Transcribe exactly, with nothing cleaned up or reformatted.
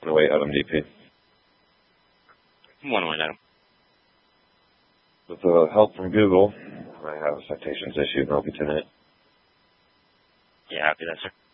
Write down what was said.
one oh eight Adam D P. one oh eight Adam. With the help from Google, I have a citations issued and I'll be tonight. Yeah, happy that, sir.